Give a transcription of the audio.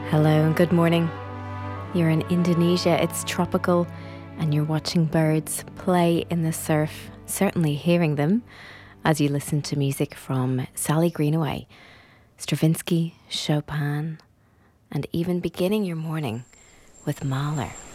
Hello and good morning. You're in Indonesia, it's tropical, and you're watching birds play in the surf, certainly hearing them as you listen to music from Sally Greenaway, Stravinsky, Chopin, and even beginning your morning with Mahler.